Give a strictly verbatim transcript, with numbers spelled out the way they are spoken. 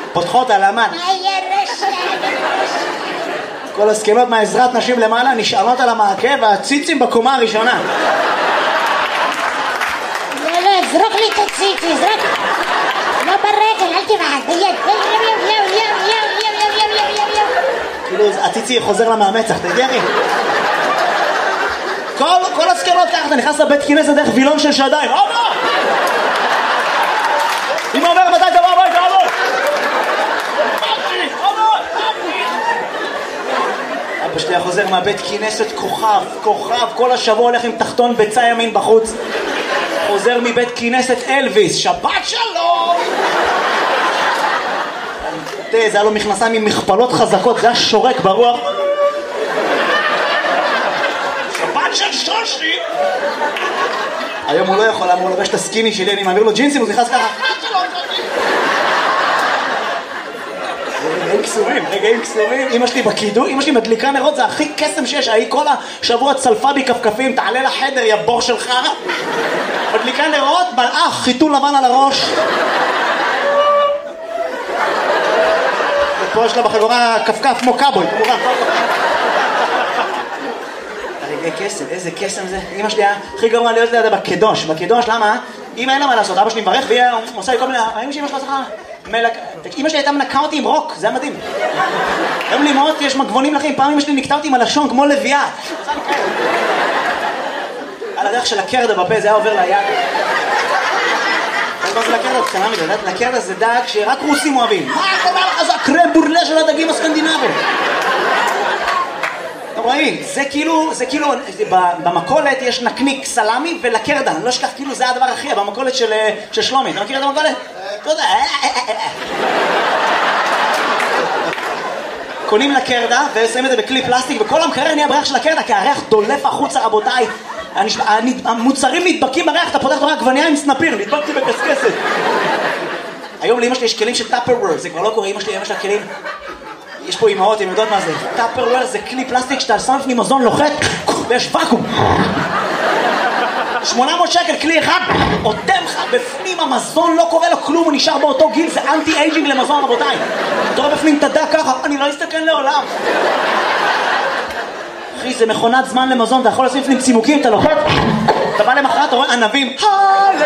פותחות על המן. כל הסכנות מהעזרת נשים למעלה נשארות על המעקה והציצים בקומה הראשונה. לא, לא, זרוק לי את הציצי, זרוק. לא ברגל, אל תבעד, ביד. יו, יו, יו, יו, יו, יו, יו, יו, יו, יו. כאילו, הציצי חוזר למאמצח, תגידי. כל, כל הסכנות ככה, אתה נכנס לבית כנסת דרך וילון של שדיים. אבא! אמא אומר מתי תבוא הביתה, אבא! אבא שלי חוזר מהבית כנסת כוכב, כוכב, כל השבוע הולך עם תחתון ביצה ימין בחוץ. חוזר מבית כנסת אלוויס, שבת שלום! תראה, זה היה לו מכנסיים עם מכפלות חזקות, זה היה שורק ברוח. שבת של שושי! היום הוא לא יכול, אמור לבש את הסקיני שלי, אני מעביר לו ג'ינסים, הוא נכנס ככה. רגעים קסומים, רגעים קסומים. אמא שלי בקידו, אמא שלי מדליקה נרות, זה הכי קסם שיש. היא כל השבוע צלפה בי כפכפים, תעלה לחדר, יא בור שלך. מדליקה נרות, מלאך, חיתול לבן על הראש. ופה יש לה בחגורה כפכף כמו קאבוי, כמובן. רגעי קסם, איזה קסם זה. אמא שלי הכי גרוע להיות לידה בקדוש. בקדוש, למה? אמא אין לה מה לעשות, אבא שלי מברך והיא עושה לי כל מיני... האם שאמא שלה צריכה... אמא שלי הייתה מנקה אותי עם רוק, זה היה מדהים. היום לימות יש מגבונים לכם, פעם אמא שלי נקטה אותי עם הלשון כמו לביאה. על הדרך של הקרדה בפה, זה היה עובר ליד. מה זה לקרדה? קטנה מדי, לקרדה זה דג שרק רוסים אוהבים. מה קורה לך? זה הקרם בורלה של הדגים הסקנדינבים. אתם רואים? זה כאילו, זה כאילו, במקולת יש נקניק סלמי ולקרדה. אני לא אשכח, כאילו זה הדבר הכי, במקולת של שלומי. אתה מכיר את המקולת? תודה. קונים לקרדה ושמים את זה בכלי פלסטיק וכל המקרר נהיה בריח של הקרדה כי הריח דולף החוצה רבותיי. המוצרים נדבקים בריח, אתה פותח את הריח גווניה עם סנפיר, נדבקתי בקסקסת. היום לאמא שלי יש כלים של טאפרוור, זה כבר לא קורה, אמא שלי, אמא שלה כלים. יש פה אמהות, הם יודעות מה זה. טאפרוור זה כלי פלסטיק שאתה שם לפני מזון לוחת ויש ואקום. שמונה מאות שקל כלי אחד, עותם לך בפנים המזון, לא קורה לו כלום, הוא נשאר באותו גיל, זה אנטי אייג'ינג למזון רבותיי. אתה רואה בפנים תדע ככה, אני לא אסתכן לעולם. אחי, זה מכונת זמן למזון, אתה יכול לשים לפנים צימוקים, אתה לוחת, אתה בא למחרת, אתה רואה ענבים,